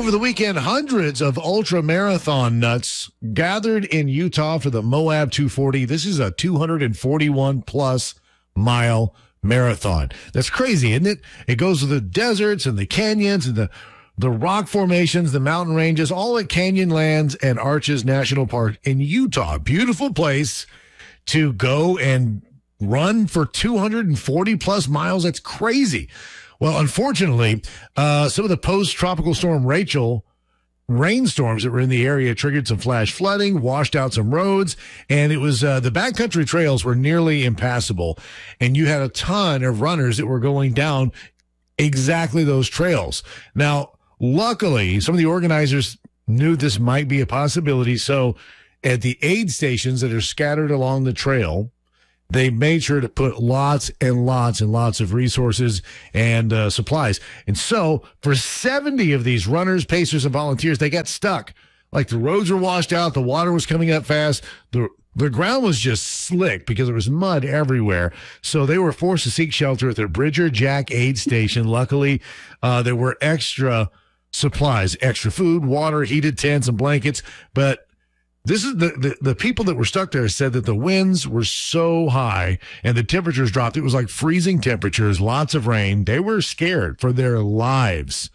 over the weekend, hundreds of ultra marathon nuts gathered in Utah for the Moab 240. This is a 241 plus mile marathon. That's crazy, isn't it? It goes to the deserts and the canyons and the rock formations, the mountain ranges, all at Canyonlands and Arches National Park in Utah. Beautiful place to go and run for 240 plus miles. That's crazy. Well, unfortunately, some of the post-tropical storm Rachel rainstorms that were in the area triggered some flash flooding, washed out some roads, and it was the backcountry trails were nearly impassable. And you had a ton of runners that were going down exactly those trails. Now, luckily, some of the organizers knew this might be a possibility. So at the aid stations that are scattered along the trail, they made sure to put lots and lots and lots of resources and supplies. And so for 70 of these runners, pacers, and volunteers, they got stuck. Like the roads were washed out. The water was coming up fast. The ground was just slick because there was mud everywhere. So they were forced to seek shelter at their Bridger Jack aid station. Luckily, there were extra supplies, extra food, water, heated tents, and blankets. But this is the people that were stuck there said that the winds were so high and the temperatures dropped. It was like freezing temperatures, lots of rain. They were scared for their lives.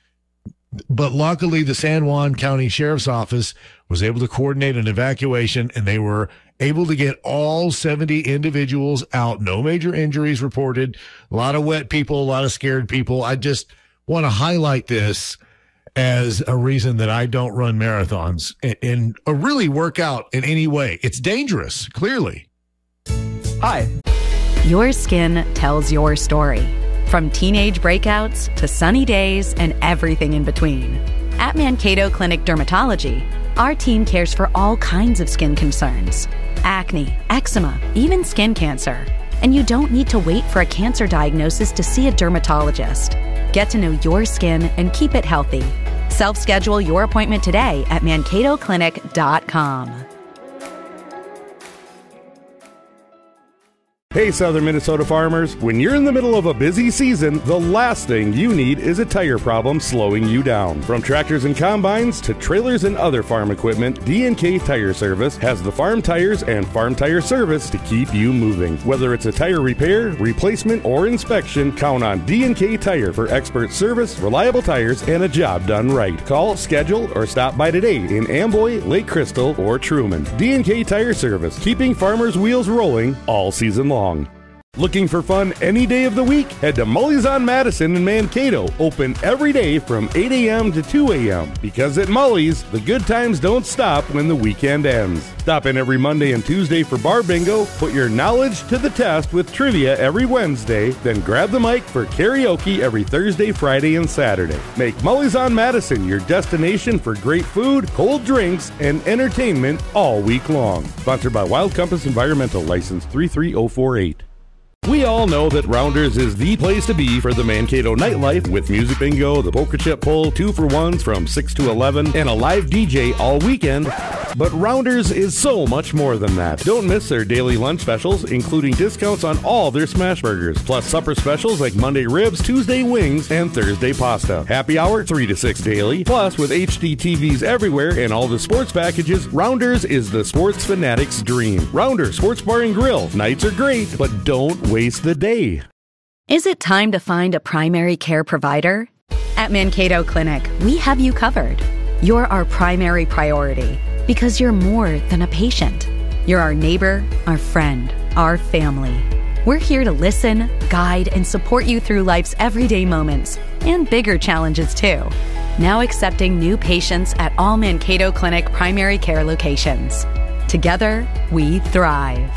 But luckily, the San Juan County Sheriff's Office was able to coordinate an evacuation, and they were able to get all 70 individuals out. No major injuries reported. A lot of wet people, a lot of scared people. I just want to highlight this as a reason that I don't run marathons and really work out in any way. It's dangerous, clearly. Hi. Your skin tells your story. From teenage breakouts to sunny days and everything in between. At Mankato Clinic Dermatology, our team cares for all kinds of skin concerns. Acne, eczema, even skin cancer. And you don't need to wait for a cancer diagnosis to see a dermatologist. Get to know your skin and keep it healthy. Self-schedule your appointment today at mankatoclinic.com. Hey, Southern Minnesota farmers, when you're in the middle of a busy season, the last thing you need is a tire problem slowing you down. From tractors and combines to trailers and other farm equipment, D&K Tire Service has the farm tires and farm tire service to keep you moving. Whether it's a tire repair, replacement, or inspection, count on D&K Tire for expert service, reliable tires, and a job done right. Call, schedule, or stop by today in Amboy, Lake Crystal, or Truman. D&K Tire Service, keeping farmers' wheels rolling all season long. Looking for fun any day of the week? Head to Mully's on Madison in Mankato, open every day from 8 a.m. to 2 a.m. Because at Mully's, the good times don't stop when the weekend ends. Stop in every Monday and Tuesday for bar bingo, put your knowledge to the test with trivia every Wednesday, then grab the mic for karaoke every Thursday, Friday, and Saturday. Make Mully's on Madison your destination for great food, cold drinks, and entertainment all week long. Sponsored by Wild Compass Environmental, License 33048. We all know that Rounders is the place to be for the Mankato nightlife with music bingo, the poker chip pull, 2-for-1s from 6 to 11, and a live DJ all weekend. But Rounders is so much more than that. Don't miss their daily lunch specials, including discounts on all their smash burgers, plus supper specials like Monday ribs, Tuesday wings, and Thursday pasta. Happy hour 3 to 6 daily. Plus, with HD TVs everywhere and all the sports packages, Rounders is the sports fanatic's dream. Rounders Sports Bar and Grill. Nights are great, but don't waste the day. Is it time to find a primary care provider? At Mankato Clinic, we have you covered. You're our primary priority because you're more than a patient. You're our neighbor, our friend, our family. We're here to listen, guide, and support you through life's everyday moments and bigger challenges too. Now accepting new patients at all Mankato Clinic primary care locations. Together, we thrive.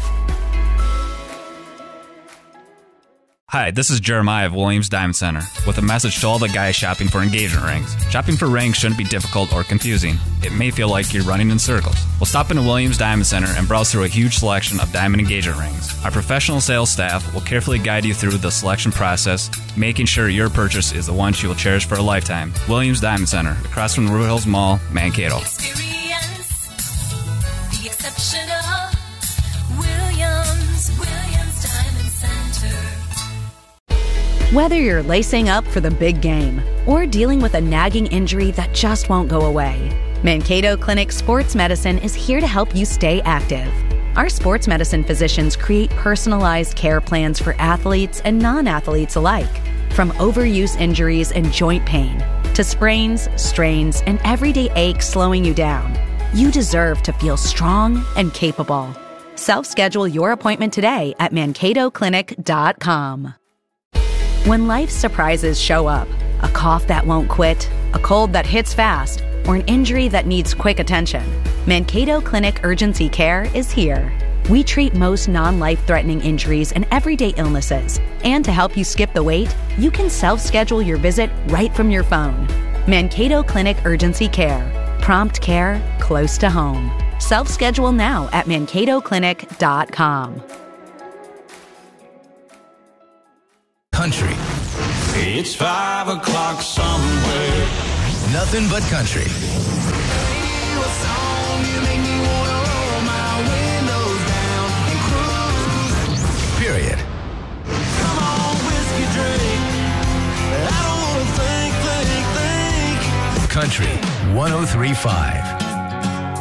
Hi, this is Jeremiah of Williams Diamond Center with a message to all the guys shopping for engagement rings. Shopping for rings shouldn't be difficult or confusing. It may feel like you're running in circles. Well, stop into Williams Diamond Center and browse through a huge selection of diamond engagement rings. Our professional sales staff will carefully guide you through the selection process, making sure your purchase is the one you will cherish for a lifetime. Williams Diamond Center, across from Rural Hills Mall, Mankato. Experience the exceptional Williams Diamond Center. Whether you're lacing up for the big game or dealing with a nagging injury that just won't go away, Mankato Clinic Sports Medicine is here to help you stay active. Our sports medicine physicians create personalized care plans for athletes and non-athletes alike. From overuse injuries and joint pain to sprains, strains, and everyday aches slowing you down, you deserve to feel strong and capable. Self-schedule your appointment today at MankatoClinic.com. When life's surprises show up, a cough that won't quit, a cold that hits fast, or an injury that needs quick attention, Mankato Clinic Urgency Care is here. We treat most non-life-threatening injuries and everyday illnesses. And to help you skip the wait, you can self-schedule your visit right from your phone. Mankato Clinic Urgency Care. Prompt care close to home. Self-schedule now at MankatoClinic.com. Country. It's 5 o'clock somewhere. Nothing but country. Period. Come on, whiskey drink. I don't wanna think. Country 103.5.